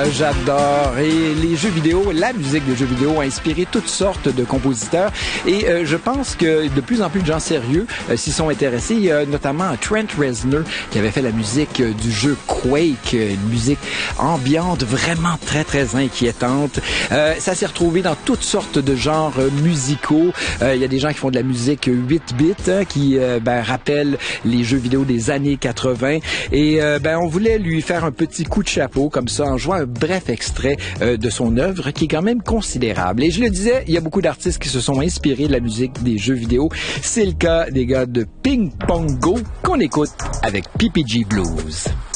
J'adore. Et les jeux vidéo, la musique de jeux vidéo a inspiré toutes sortes de compositeurs. Et je pense que de plus en plus de gens sérieux s'y sont intéressés. Il y a notamment Trent Reznor qui avait fait la musique du jeu Quake, une musique ambiante vraiment très, très inquiétante. Ça s'est retrouvé dans toutes sortes de genres musicaux. Il y a des gens qui font de la musique 8 bits qui rappellent les jeux vidéo des années 80. Et on voulait lui faire un petit coup de chapeau comme ça en jouant un bref extrait de son œuvre qui est quand même considérable. Et je le disais, il y a beaucoup d'artistes qui se sont inspirés de la musique des jeux vidéo. C'est le cas des gars de Ping Pong Go qu'on écoute avec PPG Blues.